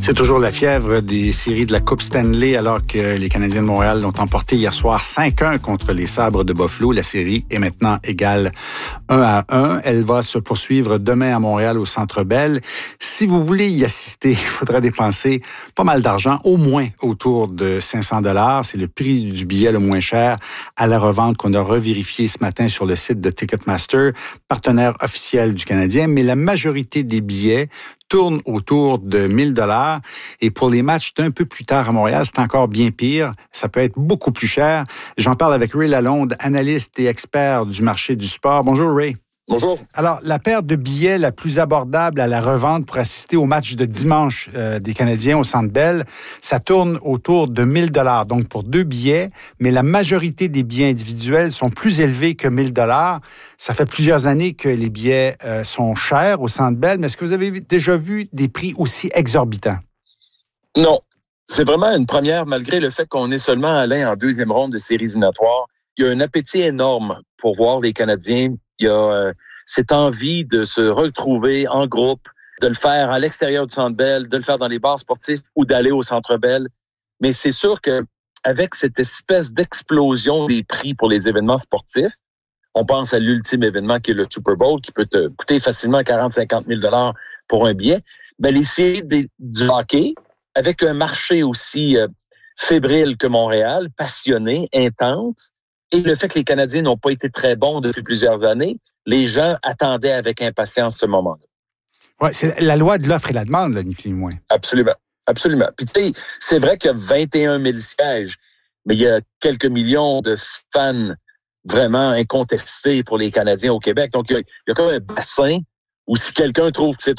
C'est toujours la fièvre des séries de la Coupe Stanley alors que les Canadiens de Montréal l'ont emporté hier soir 5-1 contre les Sabres de Buffalo. La série est maintenant égale 1-1. Elle va se poursuivre demain à Montréal au Centre Bell. Si vous voulez y assister, il faudra dépenser pas mal d'argent, au moins autour de 500 $. C'est le prix du billet le moins cher à la revente qu'on a revérifié ce matin sur le site de Ticketmaster, partenaire officiel du Canadien. Mais la majorité des billets tourne autour de 1 000 $. Et pour les matchs d'un peu plus tard à Montréal, c'est encore bien pire. Ça peut être beaucoup plus cher. J'en parle avec Ray Lalonde, analyste et expert du marché du sport. Bonjour, Ray. Bonjour. Alors, la paire de billets la plus abordable à la revente pour assister au match de dimanche des Canadiens au Centre Bell, ça tourne autour de 1 000 $. Donc, pour 2 billets, mais la majorité des billets individuels sont plus élevés que 1 000 $. Ça fait plusieurs années que les billets sont chers au Centre Bell, mais est-ce que vous avez déjà vu des prix aussi exorbitants? Non. C'est vraiment une première, malgré le fait qu'on est seulement allé en deuxième ronde de séries éliminatoires. Il y a un appétit énorme pour voir les Canadiens. Il y a cette envie de se retrouver en groupe, de le faire à l'extérieur du Centre Bell, de le faire dans les bars sportifs ou d'aller au Centre Bell. Mais c'est sûr que avec cette espèce d'explosion des prix pour les événements sportifs, on pense à l'ultime événement qui est le Super Bowl, qui peut te coûter facilement 40-50 000 $ pour un billet. Ben, les séries du hockey, avec un marché aussi fébrile que Montréal, passionné, intense, et le fait que les Canadiens n'ont pas été très bons depuis plusieurs années, les gens attendaient avec impatience ce moment-là. Oui, c'est la loi de l'offre et la demande, là, ni plus ni moins. Absolument. Absolument. Puis tu sais, c'est vrai qu'il y a 21 000 sièges, mais il y a quelques millions de fans vraiment incontestés pour les Canadiens au Québec. Donc, il y a comme un bassin où si quelqu'un trouve que c'est